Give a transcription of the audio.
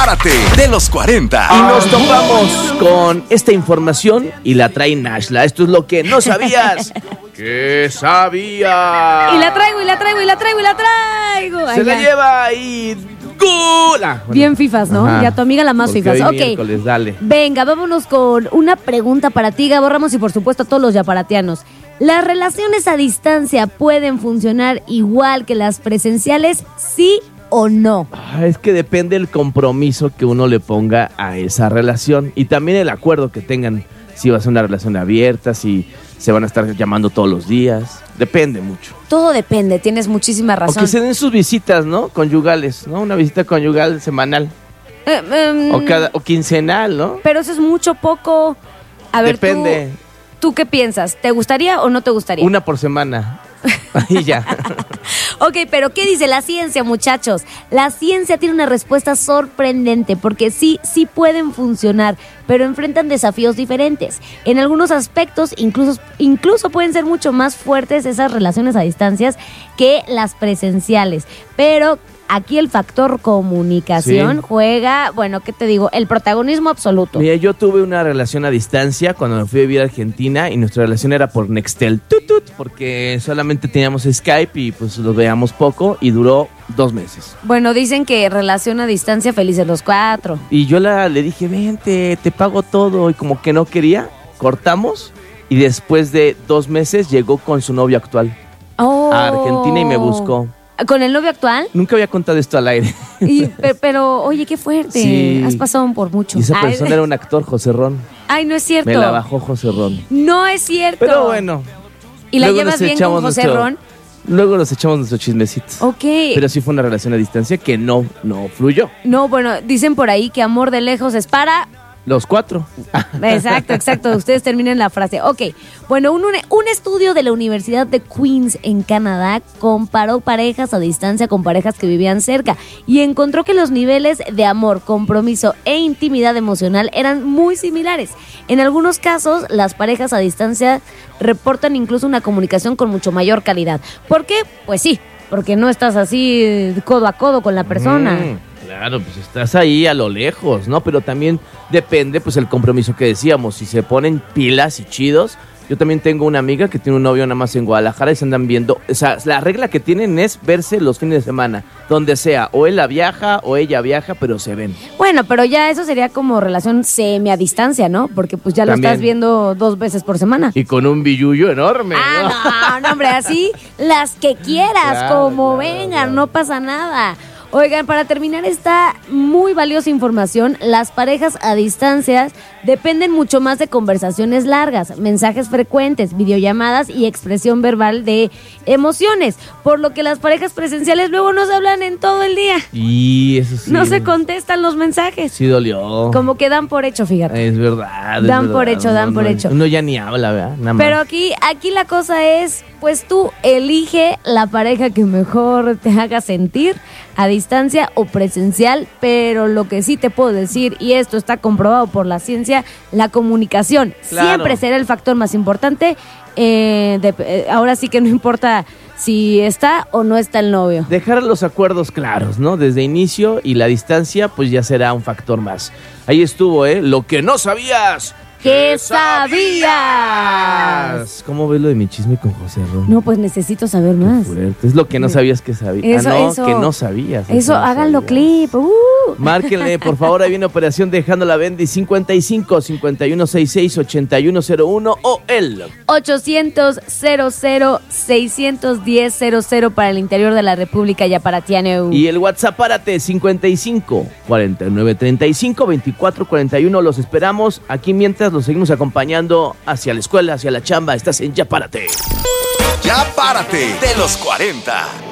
Párate de los 40. Y nos topamos con esta información y la trae Nashla. Esto es lo que no sabías. ¿Qué sabía? Y la traigo, y la traigo, y la traigo, y la traigo. Se la lleva y... ¡Gula! Bien fifas, ¿no? Ajá. Y a tu amiga la más Porque fifas. hoy Ok. miércoles, dale. Venga, vámonos con una pregunta para ti, Gabo Ramos, y por supuesto a todos los yaparatianos. ¿Las relaciones a distancia pueden funcionar igual que las presenciales? ¿Sí o no? Es que depende el compromiso que uno le ponga a esa relación y también el acuerdo que tengan, si va a ser una relación abierta, si se van a estar llamando todos los días. Depende mucho. Todo depende, tienes muchísima razón. O que se den sus visitas, ¿no? Conyugales, ¿no? Una visita conyugal semanal o quincenal, ¿no? Pero eso es mucho poco. A ver, Depende. ¿tú qué piensas? ¿Te gustaría o no te gustaría? Una por semana. Y ya. Ok, pero ¿qué dice la ciencia, muchachos? La ciencia tiene una respuesta sorprendente porque sí pueden funcionar, pero enfrentan desafíos diferentes. En algunos aspectos, incluso pueden ser mucho más fuertes esas relaciones a distancias que las presenciales. Pero aquí el factor comunicación juega, bueno, ¿qué te digo? El protagonismo absoluto. Mira, yo tuve una relación a distancia cuando me fui a vivir a Argentina y nuestra relación era por Nextel, porque solamente teníamos Skype y pues lo veíamos poco y duró 2 meses. Bueno, dicen que relación a distancia, felices los 4. Y yo le dije, vente, te pago todo, y como que no quería, cortamos y después de 2 meses llegó con su novio actual a Argentina y me buscó. ¿Con el novio actual? Nunca había contado esto al aire. Pero, oye, qué fuerte. Sí. Has pasado por mucho. Y esa persona era un actor, José Ron. Ay, no es cierto. Me la bajó José Ron. No es cierto. Pero bueno. ¿Y la luego llevas nos bien con José Ron? Luego nos echamos nuestros chismecitos. Ok. Pero sí fue una relación a distancia que no fluyó. No, bueno, dicen por ahí que amor de lejos es para... Los 4. Exacto. Ustedes terminen la frase. Ok. Bueno, un estudio de la Universidad de Queens en Canadá comparó parejas a distancia con parejas que vivían cerca y encontró que los niveles de amor, compromiso e intimidad emocional eran muy similares. En algunos casos, las parejas a distancia reportan incluso una comunicación con mucho mayor calidad. ¿Por qué? Pues sí, porque no estás así codo a codo con la persona. Claro, pues estás ahí a lo lejos, ¿no? Pero también depende, pues, el compromiso que decíamos. Si se ponen pilas y chidos. Yo también tengo una amiga que tiene un novio nada más en Guadalajara y se andan viendo. O sea, la regla que tienen es verse los fines de semana, donde sea. O él viaja o ella viaja, pero se ven. Bueno, pero ya eso sería como relación semi a distancia, ¿no? Porque pues ya lo También. estás viendo 2 veces por semana. Y con un billullo enorme, ¿no? No, hombre, así las que quieras, Claro, como claro, vengan, claro. no pasa nada. Oigan, para terminar esta muy valiosa información, las parejas a distancias dependen mucho más de conversaciones largas, mensajes frecuentes, videollamadas y expresión verbal de emociones, por lo que las parejas presenciales luego no se hablan en todo el día. Y eso sí. No se contestan los mensajes. Sí dolió. Como que dan por hecho, fíjate. Es verdad. Dan por hecho, dan por hecho. Uno ya ni habla, ¿verdad? Nada más. Pero aquí la cosa es, pues tú elige la pareja que mejor te haga sentir a distancia o presencial, pero lo que sí te puedo decir, y esto está comprobado por la ciencia, la comunicación Claro. siempre será el factor más importante. Ahora sí que no importa si está o no está el novio. Dejar los acuerdos claros, ¿no? Desde inicio, y la distancia, pues ya será un factor más. Ahí estuvo, Lo que no sabías. ¿Qué sabías? ¿Cómo ves lo de mi chisme con José Ron? No, pues necesito saber más. Es lo que no sabías que sabías. Eso. Que no sabías. Eso, no háganlo sabías. clip. Márquenle, por favor, ahí viene Operación Dejando la Bendy 55 5166 8101 o el 800-00-610-00 para el interior de la República Yaparatiano. Y el WhatsApp, párate, 55 49 35 24 41. Los esperamos. Aquí mientras los seguimos acompañando hacia la escuela, hacia la chamba. Estás en Ya Párate. Ya Párate de los 40.